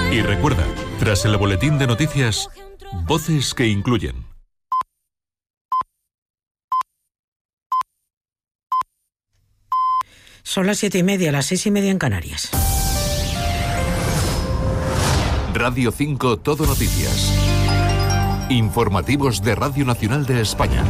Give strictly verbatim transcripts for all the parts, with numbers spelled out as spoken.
Y recuerda, tras el boletín de noticias, voces que incluyen. Son las siete y media, las seis y media en Canarias. Radio cinco Todo Noticias. Informativos de Radio Nacional de España.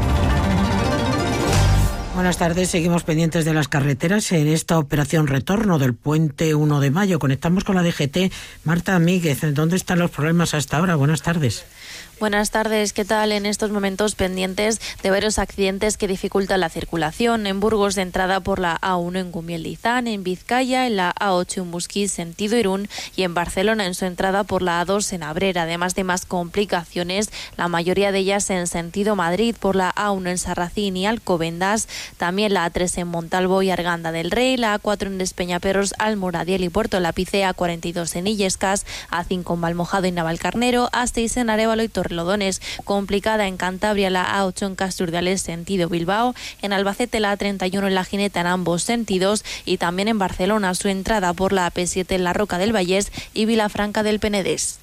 Buenas tardes, seguimos pendientes de las carreteras en esta operación retorno del puente uno de mayo. Conectamos con la D G T. Marta Míguez, ¿dónde están los problemas hasta ahora? Buenas tardes. Buenas tardes, ¿qué tal? En estos momentos pendientes de varios accidentes que dificultan la circulación. En Burgos, de entrada por la A uno en Gumiel-Lizán, en Vizcaya, en la A ocho en Busquí, sentido Irún, y en Barcelona en su entrada por la A dos en Abrera. Además de más complicaciones, la mayoría de ellas en sentido Madrid, por la A uno en Sarracín y Alcobendas, también la A tres en Montalvo y Arganda del Rey, la A cuatro en Despeñaperros, Almoradiel y Puerto Lápice, A cuarenta y dos en Illescas, A cinco en Valmojado y Navalcarnero, A seis en Arévalo y Torrelodones. Complicada en Cantabria la A ocho en Casturdiales, sentido Bilbao, en Albacete la A treinta y uno en La Gineta en ambos sentidos, y también en Barcelona su entrada por la A P siete en la Roca del Vallés y Vilafranca del Penedés.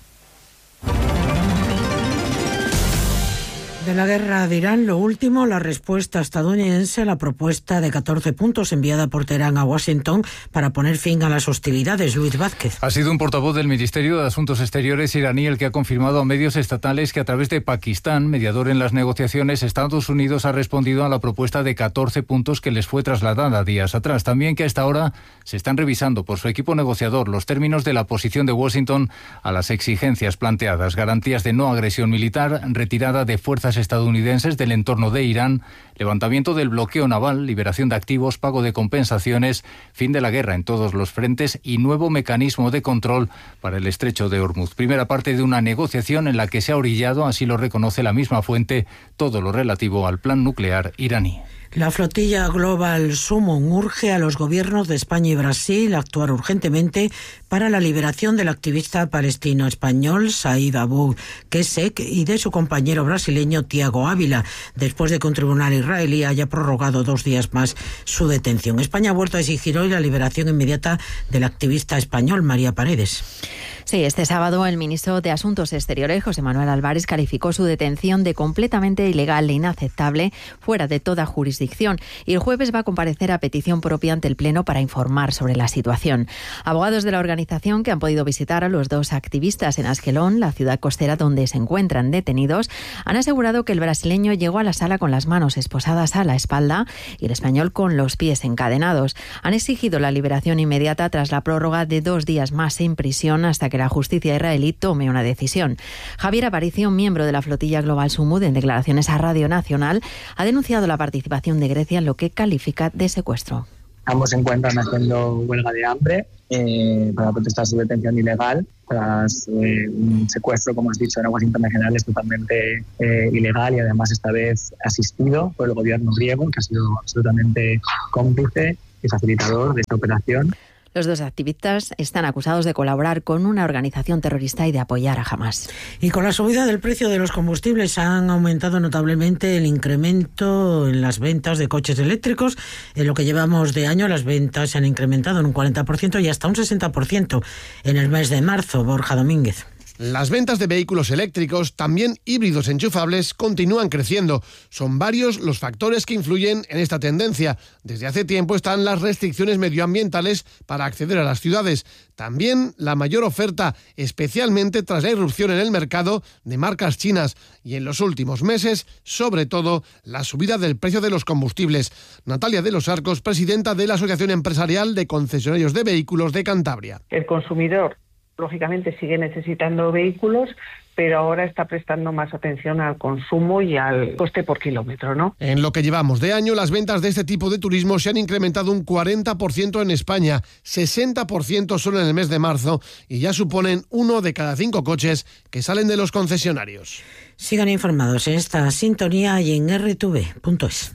De la guerra de Irán, lo último, la respuesta estadounidense a la propuesta de catorce puntos enviada por Teherán a Washington para poner fin a las hostilidades. Luis Vázquez. Ha sido un portavoz del Ministerio de Asuntos Exteriores iraní el que ha confirmado a medios estatales que a través de Pakistán, mediador en las negociaciones, Estados Unidos ha respondido a la propuesta de catorce puntos que les fue trasladada días atrás. También que a esta hora se están revisando por su equipo negociador los términos de la posición de Washington a las exigencias planteadas: garantías de no agresión militar, retirada de fuerzas estadounidenses del entorno de Irán, levantamiento del bloqueo naval, liberación de activos, pago de compensaciones, fin de la guerra en todos los frentes y nuevo mecanismo de control para el estrecho de Hormuz. Primera parte de una negociación en la que se ha orillado, así lo reconoce la misma fuente, todo lo relativo al plan nuclear iraní. La flotilla Global Summon urge a los gobiernos de España y Brasil a actuar urgentemente para la liberación del activista palestino-español Said Abu Kesek y de su compañero brasileño Tiago Ávila, después de que un tribunal israelí haya prorrogado dos días más su detención. España ha vuelto a exigir hoy la liberación inmediata del activista español María Paredes. Sí, este sábado el ministro de Asuntos Exteriores, José Manuel Álvarez, calificó su detención de completamente ilegal e inaceptable, fuera de toda jurisdicción, y el jueves va a comparecer a petición propia ante el Pleno para informar sobre la situación. Abogados de la organización, que han podido visitar a los dos activistas en Asquelón, la ciudad costera donde se encuentran detenidos, han asegurado que el brasileño llegó a la sala con las manos esposadas a la espalda y el español con los pies encadenados. Han exigido la liberación inmediata tras la prórroga de dos días más en prisión hasta que la justicia israelí tome una decisión. Javier Aparicio, miembro de la flotilla Global Summon, en declaraciones a Radio Nacional, ha denunciado la participación de Grecia en lo que califica de secuestro. Ambos se encuentran haciendo huelga de hambre eh, para protestar su detención ilegal tras eh, un secuestro, como has dicho, en aguas internacionales totalmente eh, ilegal y además esta vez asistido por el gobierno griego, que ha sido absolutamente cómplice y facilitador de esta operación. Los dos activistas están acusados de colaborar con una organización terrorista y de apoyar a Hamás. Y con la subida del precio de los combustibles han aumentado notablemente el incremento en las ventas de coches eléctricos. En lo que llevamos de año, las ventas se han incrementado en un cuarenta por ciento y hasta un sesenta por ciento en el mes de marzo. Borja Domínguez. Las ventas de vehículos eléctricos, también híbridos enchufables, continúan creciendo. Son varios los factores que influyen en esta tendencia. Desde hace tiempo están las restricciones medioambientales para acceder a las ciudades. También la mayor oferta, especialmente tras la irrupción en el mercado de marcas chinas. Y en los últimos meses, sobre todo, la subida del precio de los combustibles. Natalia de los Arcos, presidenta de la Asociación Empresarial de Concesionarios de Vehículos de Cantabria. El consumidor lógicamente sigue necesitando vehículos, pero ahora está prestando más atención al consumo y al coste por kilómetro, ¿no? En lo que llevamos de año, las ventas de este tipo de turismo se han incrementado un cuarenta por ciento en España, sesenta por ciento solo en el mes de marzo, y ya suponen uno de cada cinco coches que salen de los concesionarios. Sigan informados en esta sintonía y en erre te ve punto es.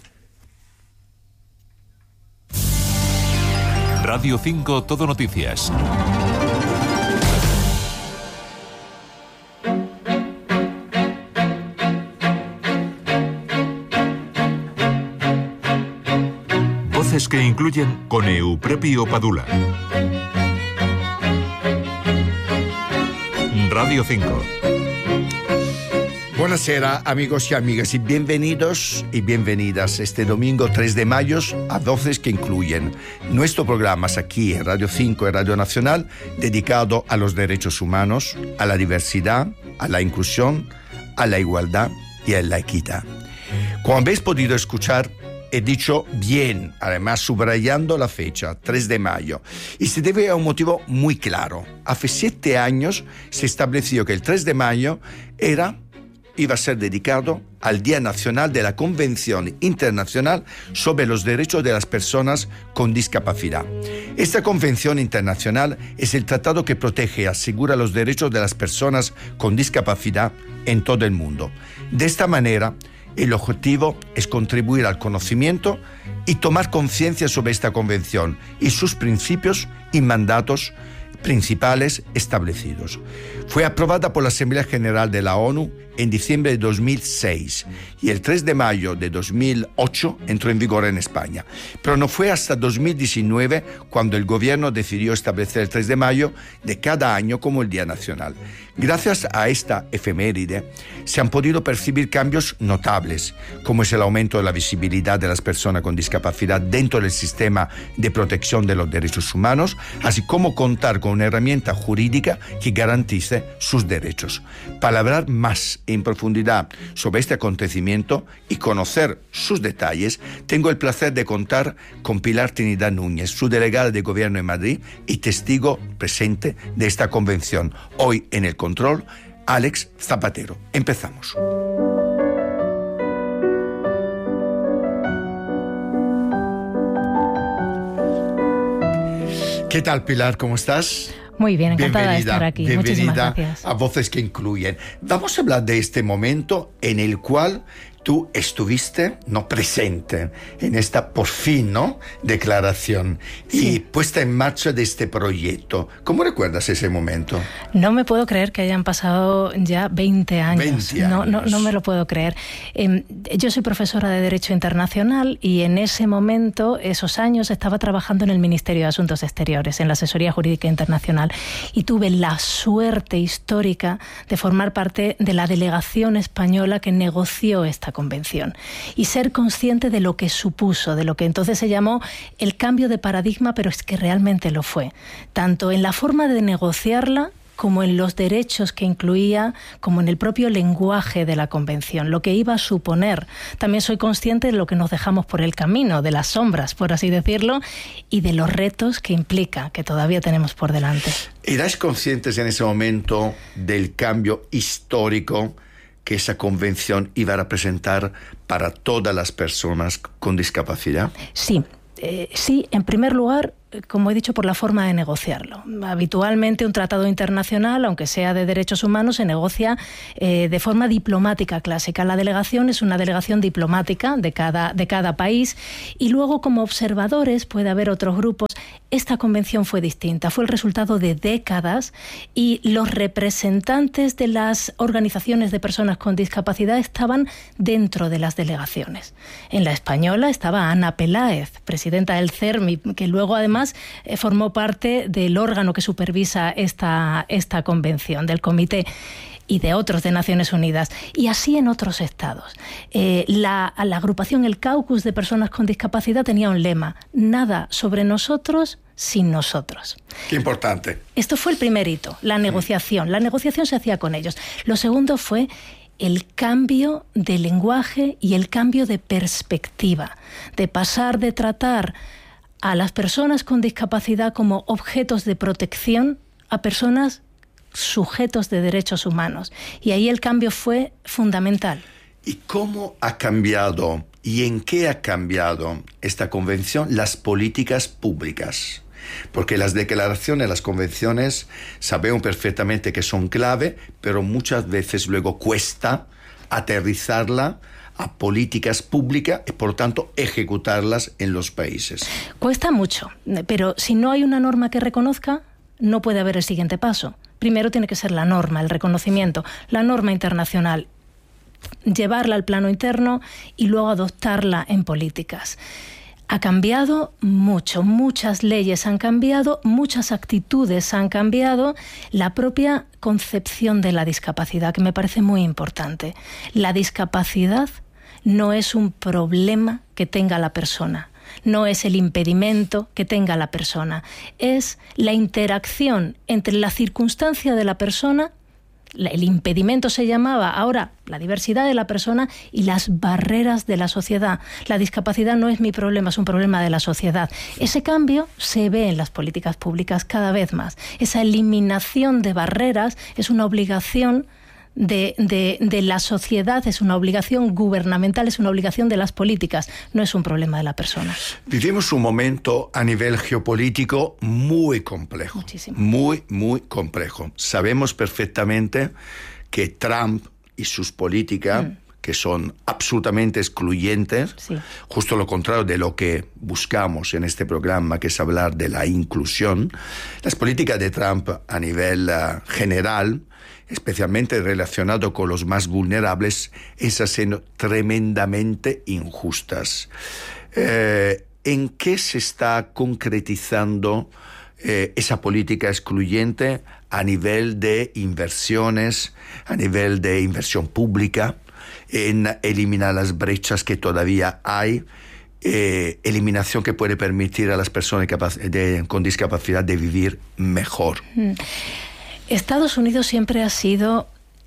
Radio cinco Todo Noticias. Voces que incluyen con Euprepio Padula. Radio cinco. Buonasera amigos y amigas y bienvenidos y bienvenidas este domingo tres de mayo a Voces que Incluyen, nuestro programa aquí en Radio cinco y Radio Nacional dedicado a los derechos humanos, a la diversidad, a la inclusión, a la igualdad y a la equidad. Como habéis podido escuchar, he dicho bien, además subrayando la fecha, tres de mayo, y se debe a un motivo muy claro. Hace siete años se estableció que el tres de mayo era... iba a ser dedicado al Día Nacional de la Convención Internacional sobre los Derechos de las Personas con Discapacidad. Esta Convención Internacional es el tratado que protege y asegura los derechos de las personas con discapacidad en todo el mundo. De esta manera, el objetivo es contribuir al conocimiento y tomar conciencia sobre esta convención y sus principios y mandatos principales establecidos. Fue aprobada por la Asamblea General de la ONU en diciembre de dos mil seis y el tres de mayo de dos mil ocho entró en vigor en España. Pero no fue hasta dos mil diecinueve cuando el gobierno decidió establecer el tres de mayo de cada año como el Día Nacional. Gracias a esta efeméride se han podido percibir cambios notables, como es el aumento de la visibilidad de las personas con discapacidad dentro del sistema de protección de los derechos humanos, así como contar con una herramienta jurídica que garantice sus derechos. Para hablar más en profundidad sobre este acontecimiento y conocer sus detalles, tengo el placer de contar con Pilar Trinidad Núñez, su delegada de Gobierno en Madrid y testigo presente de esta convención. Hoy en el control, Alex Zapatero. Empezamos. ¿Qué tal, Pilar? ¿Cómo estás? Muy bien, encantada bienvenida, de estar aquí. Bienvenida Muchísimas gracias. A Voces que Incluyen. Vamos a hablar de este momento en el cual tú estuviste no presente en esta, por fin, ¿no?, declaración sí. y puesta en marcha de este proyecto. ¿Cómo recuerdas ese momento? No me puedo creer que hayan pasado ya veinte años. veinte años. No, no, no me lo puedo creer. Eh, yo soy profesora de Derecho Internacional y en ese momento, esos años, estaba trabajando en el Ministerio de Asuntos Exteriores, en la Asesoría Jurídica Internacional, y tuve la suerte histórica de formar parte de la delegación española que negoció esta convención y ser consciente de lo que supuso, de lo que entonces se llamó el cambio de paradigma, pero es que realmente lo fue, tanto en la forma de negociarla como en los derechos que incluía, como en el propio lenguaje de la convención, lo que iba a suponer. También soy consciente de lo que nos dejamos por el camino, de las sombras, por así decirlo, y de los retos que implica, que todavía tenemos por delante. ¿Erais conscientes en ese momento del cambio histórico que esa convención iba a representar para todas las personas con discapacidad? Sí, eh, sí, en primer lugar, como he dicho, por la forma de negociarlo. Habitualmente un tratado internacional, aunque sea de derechos humanos, se negocia eh, de forma diplomática clásica. La delegación es una delegación diplomática de cada, de cada país y luego como observadores puede haber otros grupos. Esta convención fue distinta, fue el resultado de décadas y los representantes de las organizaciones de personas con discapacidad estaban dentro de las delegaciones. En la española estaba Ana Peláez, presidenta del CERMI, que luego además eh, formó parte del órgano que supervisa esta, esta convención, del comité, y de otros de Naciones Unidas, y así en otros estados. Eh, la, la agrupación, el caucus de personas con discapacidad tenía un lema: nada sobre nosotros sin nosotros. Qué importante. Esto fue el primer hito, la negociación. La negociación se hacía con ellos. Lo segundo fue el cambio de lenguaje y el cambio de perspectiva, de pasar de tratar a las personas con discapacidad como objetos de protección a personas sujetos de derechos humanos. Y ahí el cambio fue fundamental. ¿Y cómo ha cambiado y en qué ha cambiado esta convención las políticas públicas? Porque las declaraciones, las convenciones, sabemos perfectamente que son clave, pero muchas veces luego cuesta aterrizarla a políticas públicas y, por tanto, ejecutarlas en los países. Cuesta mucho, pero si no hay una norma que reconozca, no puede haber el siguiente paso. Primero tiene que ser la norma, el reconocimiento, la norma internacional, llevarla al plano interno y luego adoptarla en políticas. Ha cambiado mucho, muchas leyes han cambiado, muchas actitudes han cambiado, la propia concepción de la discapacidad, que me parece muy importante. La discapacidad no es un problema que tenga la persona, no es el impedimento que tenga la persona, es la interacción entre la circunstancia de la persona. El impedimento se llamaba, ahora la diversidad de la persona y las barreras de la sociedad. La discapacidad no es mi problema, es un problema de la sociedad. Ese cambio se ve en las políticas públicas cada vez más. Esa eliminación de barreras es una obligación de, de, de la sociedad, es una obligación gubernamental, es una obligación de las políticas, no es un problema de la persona. Vivimos un momento a nivel geopolítico muy complejo. Muchísimo. Muy, muy complejo. Sabemos perfectamente que Trump y sus políticas, mm. que son absolutamente excluyentes, sí. justo lo contrario de lo que buscamos en este programa, que es hablar de la inclusión. Las políticas de Trump a nivel uh, general, especialmente relacionado con los más vulnerables, están siendo tremendamente injustas. Eh, ¿En qué se está concretizando eh, esa política excluyente a nivel de inversiones, a nivel de inversión pública, en eliminar las brechas que todavía hay, eh, eliminación que puede permitir a las personas de, con discapacidad de vivir mejor? Mm. Estados Unidos siempre ha sido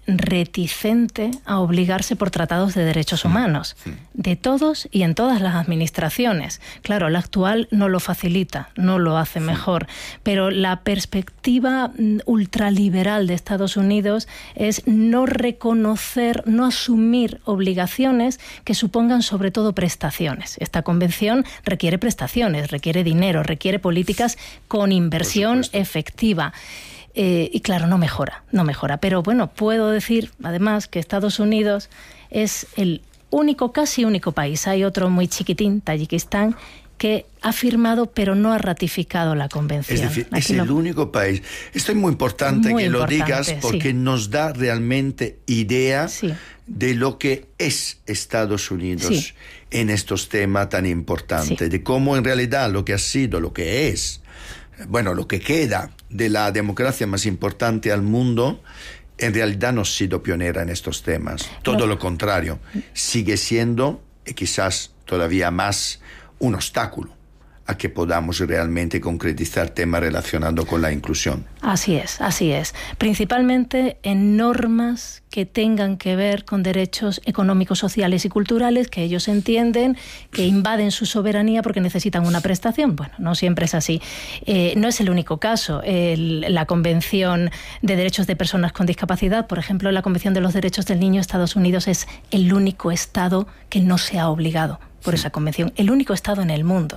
reticente a obligarse por tratados de derechos humanos, de todos y en todas las administraciones. Claro, la actual no lo facilita, no lo hace mejor, pero la perspectiva ultraliberal de Estados Unidos es no reconocer, no asumir obligaciones que supongan sobre todo prestaciones. Esta convención requiere prestaciones, requiere dinero, requiere políticas con inversión efectiva. Eh, y claro, no mejora, no mejora. Pero bueno, puedo decir además que Estados Unidos es el único, casi único país, hay otro muy chiquitín, Tayikistán, que ha firmado pero no ha ratificado la convención. Es decir, Aquí es lo... el único país. Esto es muy importante muy que importante, lo digas porque sí. nos da realmente idea sí. de lo que es Estados Unidos sí. en estos temas tan importantes, sí. de cómo en realidad lo que ha sido, lo que es, bueno, lo que queda de la democracia más importante al mundo, en realidad no ha sido pionera en estos temas. Todo no. lo contrario, sigue siendo, y quizás todavía más, un obstáculo a que podamos realmente concretizar temas relacionados con la inclusión. Así es, así es. Principalmente en normas que tengan que ver con derechos económicos, sociales y culturales, que ellos entienden que invaden su soberanía porque necesitan una prestación. Bueno, no siempre es así. Eh, no es el único caso. El, la Convención de Derechos de Personas con Discapacidad, por ejemplo, la Convención de los Derechos del Niño, Estados Unidos es el único Estado que no se ha obligado por esa convención, el único Estado en el mundo.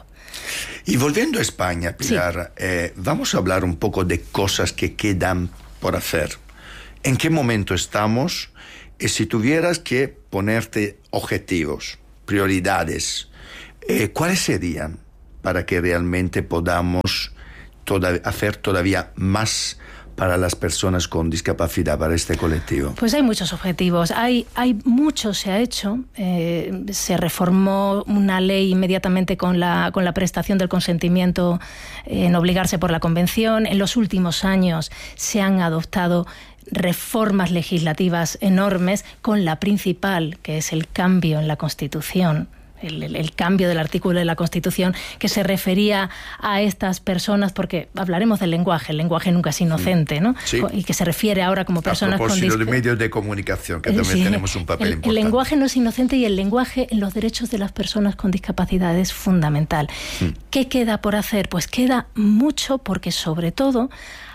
Y volviendo a España, Pilar, sí. eh, vamos a hablar un poco de cosas que quedan por hacer. ¿En qué momento estamos? Y si tuvieras que ponerte objetivos, prioridades, eh, ¿cuáles serían para que realmente podamos toda, hacer todavía más para las personas con discapacidad, para este colectivo? Pues hay muchos objetivos, hay, hay mucho se ha hecho. Eh, se reformó una ley inmediatamente con la, con la prestación del consentimiento en obligarse por la Convención. En los últimos años se han adoptado reformas legislativas enormes, con la principal, que es el cambio en la Constitución. El, el, el cambio del artículo de la Constitución que se refería a estas personas, porque hablaremos del lenguaje, el lenguaje nunca es inocente, ¿no? Sí. Y que se refiere ahora como personas con discapacidad. A propósito de medios de comunicación, que también sí. tenemos un papel el, importante. El lenguaje no es inocente y el lenguaje en los derechos de las personas con discapacidad es fundamental. Sí. ¿Qué queda por hacer? Pues queda mucho, porque sobre todo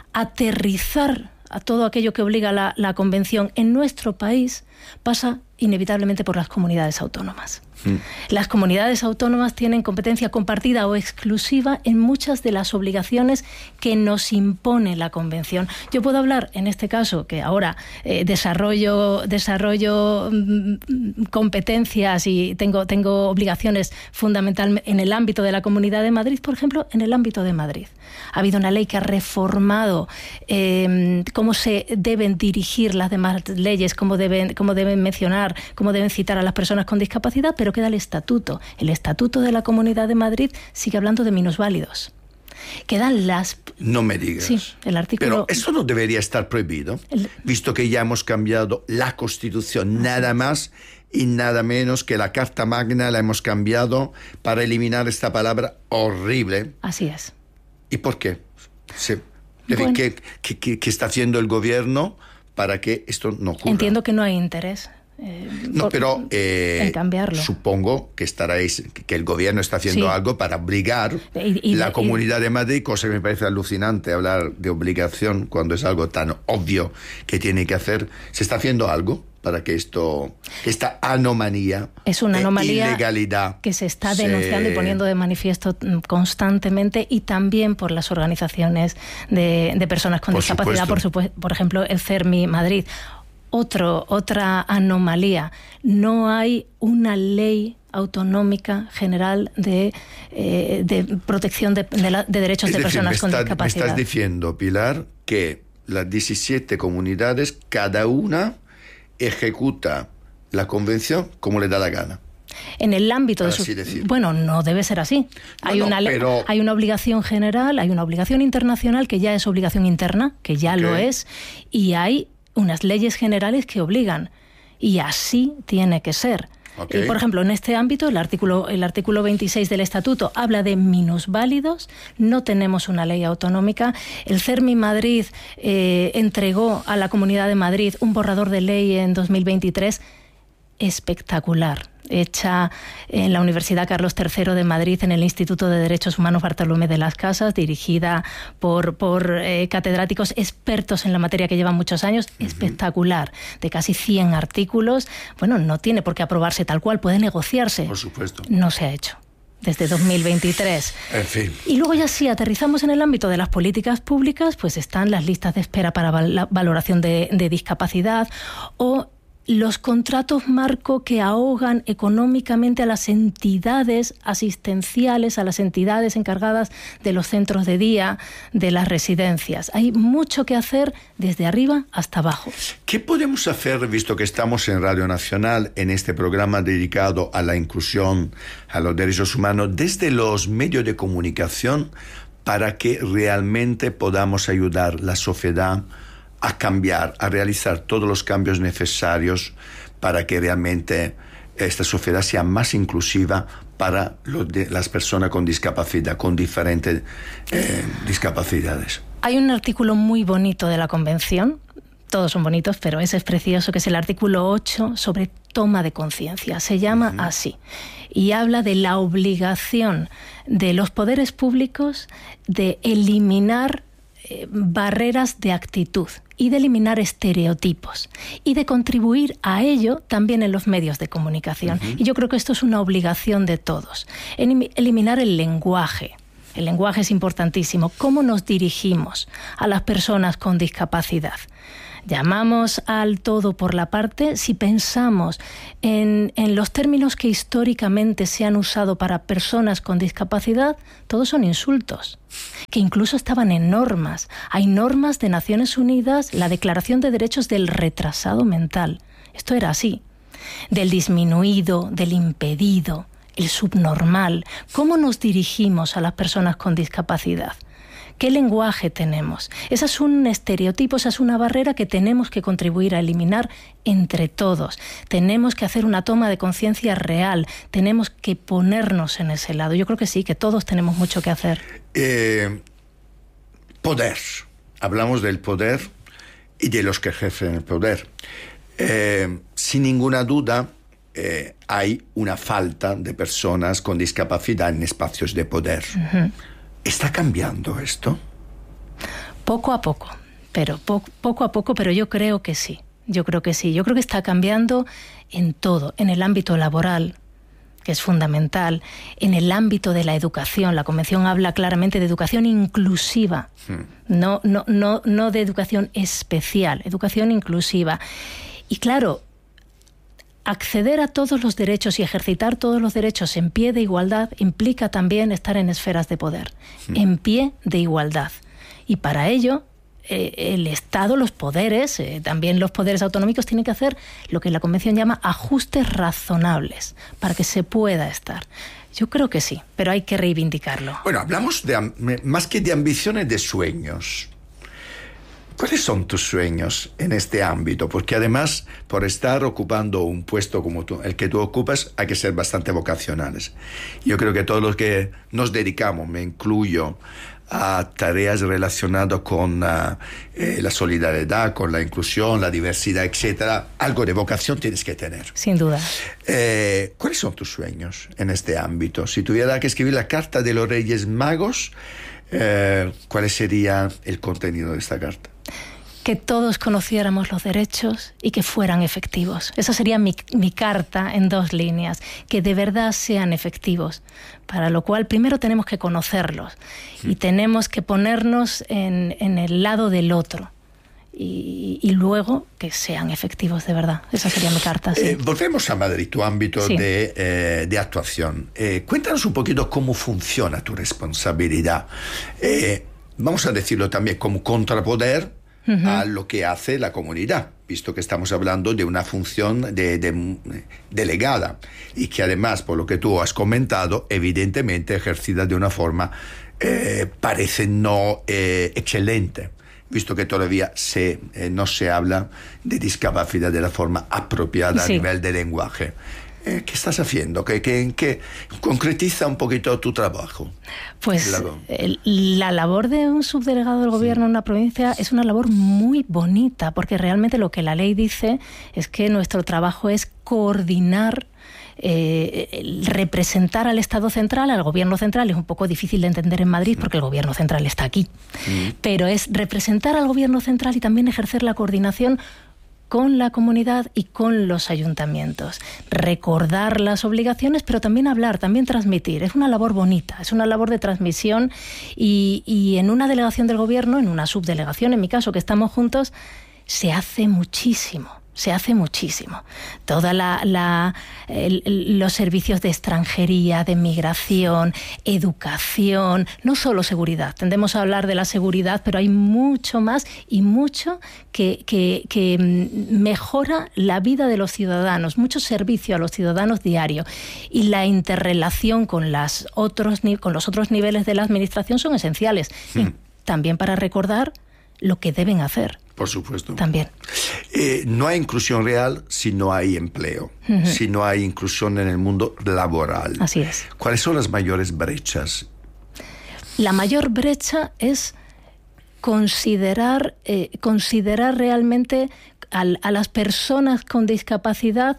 aterrizar a todo aquello que obliga la, la Convención en nuestro país pasa inevitablemente por las comunidades autónomas. Mm. Las comunidades autónomas tienen competencia compartida o exclusiva en muchas de las obligaciones que nos impone la Convención. Yo puedo hablar, en este caso, que ahora eh, desarrollo, desarrollo mm, competencias y tengo, tengo obligaciones fundamentales en el ámbito de la Comunidad de Madrid, por ejemplo, en el ámbito de Madrid. Ha habido una ley que ha reformado eh, cómo se deben dirigir las demás leyes, cómo deben, cómo deben mencionar citar, cómo deben citar a las personas con discapacidad, pero queda el estatuto. El estatuto de la Comunidad de Madrid sigue hablando de minusválidos. Quedan las... No me digas. Sí, el artículo... Pero eso no debería estar prohibido, el... visto que ya hemos cambiado la Constitución, nada más y nada menos que la Carta Magna la hemos cambiado para eliminar esta palabra horrible. Así es. ¿Y por qué? Sí. Bueno. ¿Qué, qué, qué, ¿Qué está haciendo el gobierno para que esto no ocurra? Entiendo que no hay interés. Eh, no, por, pero eh, en cambiarlo. Supongo que estaréis, que el gobierno está haciendo sí. algo para obligar y, y, la y, Comunidad de Madrid, cosa que me parece alucinante hablar de obligación cuando es algo tan obvio que tiene que hacer. ¿Se está haciendo algo para que esto, esta anomalía, es una anomalía ilegalidad que se está denunciando se... y poniendo de manifiesto constantemente, y también por las organizaciones de, de personas con por discapacidad, por, supuesto, por ejemplo el CERMI Madrid? Otro, otra anomalía, no hay una ley autonómica general de, eh, de protección de, de, la, de derechos es de decir, personas me con está, discapacidad. Me estás diciendo, Pilar, que las diecisiete comunidades, cada una ejecuta la convención como le da la gana. En el ámbito de su... Bueno, no debe ser así. Hay, no, no, una, pero... hay una obligación general, hay una obligación internacional que ya es obligación interna, que ya okay. lo es, y hay unas leyes generales que obligan, y así tiene que ser. Okay. Y, por ejemplo, en este ámbito, el artículo, el artículo veintiséis del Estatuto habla de minusválidos, no tenemos una ley autonómica. El CERMI Madrid eh, entregó a la Comunidad de Madrid un borrador de ley en dos mil veintitrés espectacular, hecha en la Universidad Carlos tercero de Madrid, en el Instituto de Derechos Humanos Bartolomé de las Casas, dirigida por, por eh, catedráticos expertos en la materia que llevan muchos años, uh-huh. espectacular, de casi cien artículos. Bueno, no tiene por qué aprobarse tal cual, puede negociarse. Por supuesto. No se ha hecho desde dos mil veintitrés. En fin. Y luego ya sí, aterrizamos en el ámbito de las políticas públicas, pues están las listas de espera para val- valoración de, de discapacidad, o los contratos marco que ahogan económicamente a las entidades asistenciales, a las entidades encargadas de los centros de día, de las residencias. Hay mucho que hacer desde arriba hasta abajo. ¿Qué podemos hacer, visto que estamos en Radio Nacional, en este programa dedicado a la inclusión, a los derechos humanos, desde los medios de comunicación, para que realmente podamos ayudar a la sociedad a cambiar, a realizar todos los cambios necesarios para que realmente esta sociedad sea más inclusiva para los de, las personas con discapacidad, con diferentes eh, discapacidades? Hay un artículo muy bonito de la Convención, todos son bonitos, pero ese es precioso, que es el artículo ocho sobre toma de conciencia. Se llama uh-huh. así, y habla de la obligación de los poderes públicos de eliminar eh, barreras de actitud y de eliminar estereotipos y de contribuir a ello también en los medios de comunicación. Uh-huh. Y yo creo que esto es una obligación de todos. Eliminar el lenguaje. El lenguaje es importantísimo. ¿Cómo nos dirigimos a las personas con discapacidad? Llamamos al todo por la parte si pensamos en, en los términos que históricamente se han usado para personas con discapacidad, todos son insultos, que incluso estaban en normas. Hay normas de Naciones Unidas, la Declaración de Derechos del Retrasado Mental. Esto era así. Del disminuido, del impedido, el subnormal. ¿Cómo nos dirigimos a las personas con discapacidad? ¿Qué lenguaje tenemos? Ese es un estereotipo, esa es una barrera que tenemos que contribuir a eliminar entre todos. Tenemos que hacer una toma de conciencia real, tenemos que ponernos en ese lado. Yo creo que sí, que todos tenemos mucho que hacer. Eh, poder. Hablamos del poder y de los que ejercen el poder. Eh, sin ninguna duda, eh, hay una falta de personas con discapacidad en espacios de poder. Uh-huh. ¿Está cambiando esto? Poco a poco, pero po- poco a poco, pero yo creo que sí. Yo creo que sí. Yo creo que está cambiando en todo, en el ámbito laboral, que es fundamental, en el ámbito de la educación. La Convención habla claramente de educación inclusiva, hmm. no, no, no, no de educación especial, educación inclusiva. Y claro, acceder a todos los derechos y ejercitar todos los derechos en pie de igualdad implica también estar en esferas de poder, sí. en pie de igualdad. Y para ello eh, el Estado, los poderes, eh, también los poderes autonómicos, tienen que hacer lo que la Convención llama ajustes razonables para que se pueda estar. Yo creo que sí, pero hay que reivindicarlo. Bueno, hablamos de, más que de ambiciones, de sueños. ¿Cuáles son tus sueños en este ámbito? Porque además, por estar ocupando un puesto como tú, el que tú ocupas, hay que ser bastante vocacionales. Yo creo que todos los que nos dedicamos, me incluyo, a tareas relacionadas con uh, eh, la solidaridad, con la inclusión, la diversidad, etcétera, algo de vocación tienes que tener. Sin duda. Eh, ¿Cuáles son tus sueños en este ámbito? Si tuviera que escribir la carta de los Reyes Magos, eh, ¿cuál sería el contenido de esta carta? Que todos conociéramos los derechos y que fueran efectivos. Esa sería mi, mi carta en dos líneas, que de verdad sean efectivos, para lo cual primero tenemos que conocerlos y tenemos que ponernos en, en el lado del otro y, y luego que sean efectivos de verdad. Esa sería mi carta. Sí. Eh, volvemos a Madrid, tu ámbito sí. de, eh, de actuación. Eh, cuéntanos un poquito cómo funciona tu responsabilidad. Eh, vamos a decirlo también como contrapoder Uh-huh. a lo que hace la comunidad, visto que estamos hablando de una función de, de, delegada y que además, por lo que tú has comentado, evidentemente ejercida de una forma eh, parece no eh, excelente, visto que todavía se, eh, no se habla de discapacidad de la forma apropiada sí. a nivel de lenguaje. Eh, ¿Qué estás haciendo? ¿Qué, qué, qué concretiza un poquito tu trabajo? Pues la, el, la labor de un subdelegado del gobierno sí. en una provincia es una labor muy bonita, porque realmente lo que la ley dice es que nuestro trabajo es coordinar, eh, representar al Estado central, al gobierno central. Es un poco difícil de entender en Madrid porque el gobierno central está aquí, sí. pero es representar al gobierno central y también ejercer la coordinación con la comunidad y con los ayuntamientos. Recordar las obligaciones, pero también hablar, también transmitir. Es una labor bonita, es una labor de transmisión y, y en una delegación del gobierno, en una subdelegación, en mi caso, que estamos juntos, se hace muchísimo. Se hace muchísimo. Toda la, la el, los servicios de extranjería, de migración, educación, no solo seguridad. Tendemos a hablar de la seguridad, pero hay mucho más y mucho que, que, que mejora la vida de los ciudadanos, mucho servicio a los ciudadanos diario. Y la interrelación con, las otros, con los otros niveles de la administración son esenciales. Hmm. Y también para recordar lo que deben hacer. Por supuesto. También. Eh, no hay inclusión real si no hay empleo, uh-huh. si no hay inclusión en el mundo laboral. Así es. ¿Cuáles son las mayores brechas? La mayor brecha es considerar, eh, considerar realmente a, a las personas con discapacidad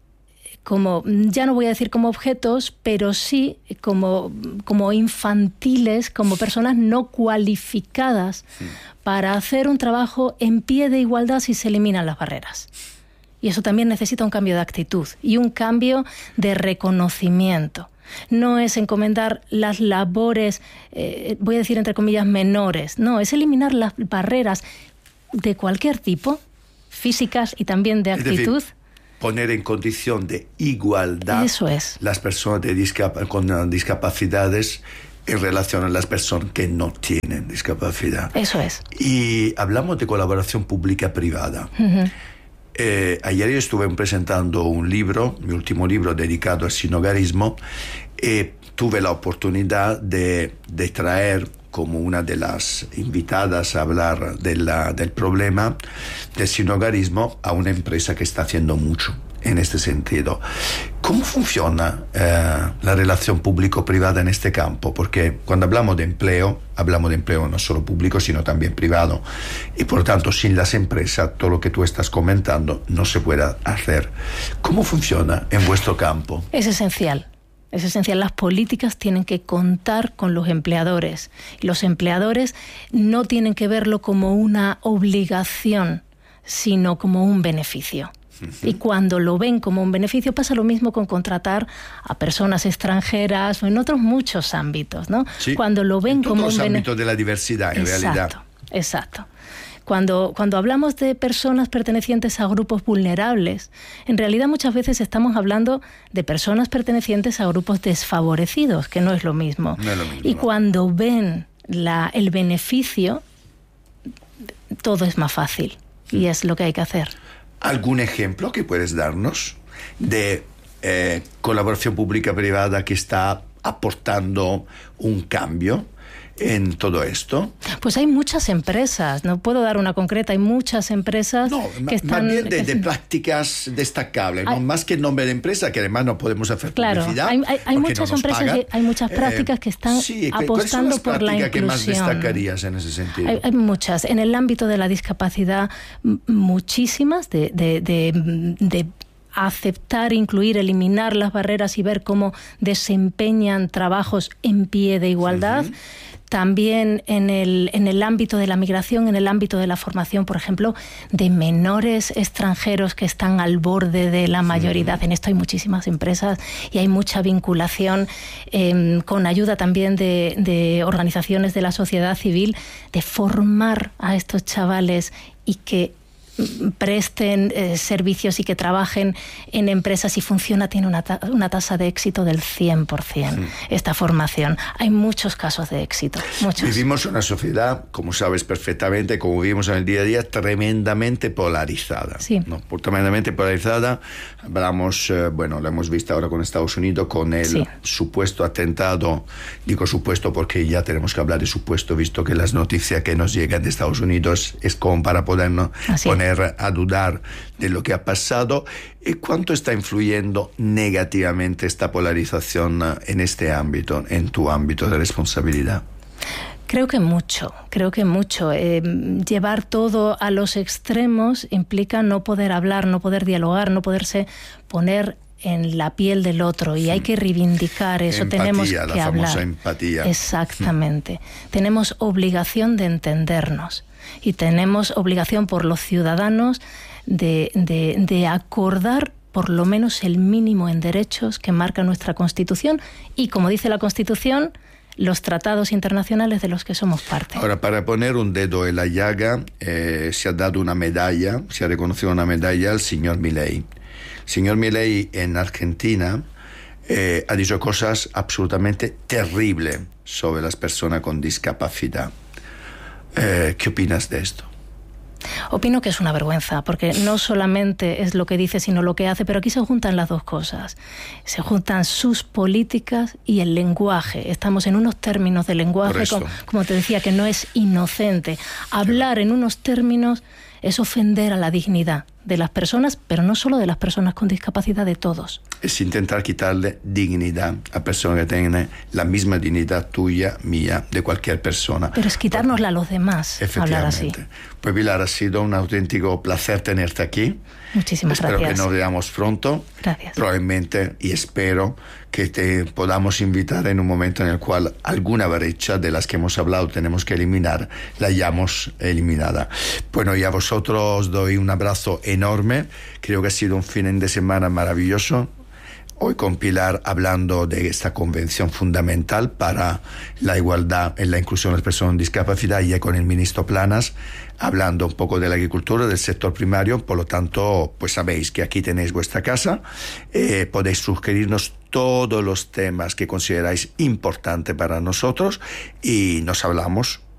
como, ya no voy a decir como objetos, pero sí como, como infantiles, como personas no cualificadas sí. para hacer un trabajo en pie de igualdad si se eliminan las barreras. Y eso también necesita un cambio de actitud y un cambio de reconocimiento. No es encomendar las labores, eh, voy a decir entre comillas, menores. No, es eliminar las barreras de cualquier tipo, físicas y también de actitud. Es decir, poner en condición de igualdad Eso es. las personas de discap- con discapacidades en relación a las personas que no tienen discapacidad. Eso es. Y hablamos de colaboración pública-privada. Uh-huh. Eh, ayer yo estuve presentando un libro, mi último libro dedicado al sinhogarismo, y tuve la oportunidad de, de traer como una de las invitadas a hablar de la, del problema del sinhogarismo a una empresa que está haciendo mucho en este sentido. ¿Cómo funciona eh, la relación público-privada en este campo? Porque cuando hablamos de empleo, hablamos de empleo no solo público, sino también privado. Y por tanto, sin las empresas, todo lo que tú estás comentando no se puede hacer. ¿Cómo funciona en vuestro campo? Es esencial. Es esencial. Las políticas tienen que contar con los empleadores. Y los empleadores no tienen que verlo como una obligación, sino como un beneficio. Y cuando lo ven como un beneficio, pasa lo mismo con contratar a personas extranjeras o en otros muchos ámbitos, ¿no? Sí, cuando lo ven en como todos un los bene- ámbitos de la diversidad, en exacto, realidad. Exacto. Cuando, cuando hablamos de personas pertenecientes a grupos vulnerables, en realidad muchas veces estamos hablando de personas pertenecientes a grupos desfavorecidos, que no es lo mismo. No es lo mismo, y no. cuando ven la, el beneficio, todo es más fácil y es lo que hay que hacer. ¿Algún ejemplo que puedes darnos de eh, colaboración pública-privada que está aportando un cambio en todo esto? Pues hay muchas empresas, no puedo dar una concreta, hay muchas empresas no, que están... Más bien de, de prácticas destacables, hay, ¿no? Más que el nombre de empresa, que además no podemos hacer claro, publicidad. Hay, hay, hay muchas no empresas, y hay muchas prácticas eh, que están sí, apostando por la inclusión. ¿Qué más destacarías en ese sentido? Hay, hay muchas. En el ámbito de la discapacidad, muchísimas de... de, de, de aceptar, incluir, eliminar las barreras y ver cómo desempeñan trabajos en pie de igualdad. Uh-huh. También en el, en el ámbito de la migración, en el ámbito de la formación, por ejemplo, de menores extranjeros que están al borde de la mayoridad. Sí. En esto hay muchísimas empresas y hay mucha vinculación eh, con ayuda también de, de organizaciones de la sociedad civil, de formar a estos chavales y que presten eh, servicios y que trabajen en empresas y funciona, tiene una, ta- una tasa de éxito del cien por ciento, sí. Esta formación. Hay muchos casos de éxito, muchos. Vivimos una sociedad, como sabes perfectamente, como vivimos en el día a día, tremendamente polarizada. Sí. ¿No? Tremendamente polarizada. Hablamos, eh, bueno, lo hemos visto ahora con Estados Unidos, con el sí. supuesto atentado, digo supuesto porque ya tenemos que hablar de supuesto, visto que las noticias que nos llegan de Estados Unidos es como para podernos Así. poner a dudar de lo que ha pasado. ¿Y cuánto está influyendo negativamente esta polarización en este ámbito, en tu ámbito de responsabilidad? Creo que mucho, creo que mucho. Eh, llevar todo a los extremos implica no poder hablar, no poder dialogar, no poderse poner en la piel del otro, y hay que reivindicar eso. Empatía, tenemos que la hablar. Famosa empatía. Exactamente. Tenemos obligación de entendernos y tenemos obligación por los ciudadanos de, de, de acordar por lo menos el mínimo en derechos que marca nuestra Constitución y, como dice la Constitución, los tratados internacionales de los que somos parte. Ahora, para poner un dedo en la llaga, eh, se ha dado una medalla, se ha reconocido una medalla al señor Milei. El señor Milei en Argentina eh, ha dicho cosas absolutamente terribles sobre las personas con discapacidad. Eh, ¿Qué opinas de esto? Opino que es una vergüenza, porque no solamente es lo que dice, sino lo que hace, pero aquí se juntan las dos cosas. Se juntan sus políticas y el lenguaje. Estamos en unos términos de lenguaje, como, como te decía, que no es inocente. Hablar en unos términos es ofender a la dignidad de las personas, pero no solo de las personas con discapacidad, de todos. Es intentar quitarle dignidad a personas que tienen la misma dignidad tuya, mía, de cualquier persona. Pero es quitárnosla a los demás, hablar así. Pues Pilar, ha sido un auténtico placer tenerte aquí. Muchísimas espero gracias. Espero que nos veamos pronto. Gracias. Probablemente, y espero que te podamos invitar en un momento en el cual alguna brecha de las que hemos hablado tenemos que eliminar, la hayamos eliminada. Bueno, y a vosotros os doy un abrazo enorme. Creo que ha sido un fin de semana maravilloso. Hoy con Pilar hablando de esta convención fundamental para la igualdad en la inclusión de las personas con discapacidad, y con el ministro Planas hablando un poco de la agricultura, del sector primario. Por lo tanto, pues sabéis que aquí tenéis vuestra casa. Eh, podéis sugerirnos todos los temas que consideráis importantes para nosotros y nos hablamos